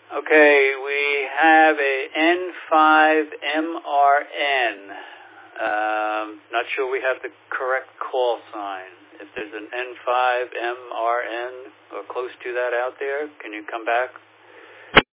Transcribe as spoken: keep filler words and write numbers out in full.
Okay, we have a N five M R N. Um, not sure we have the correct call sign. If there's an N five M R N or close to that out there, can you come back?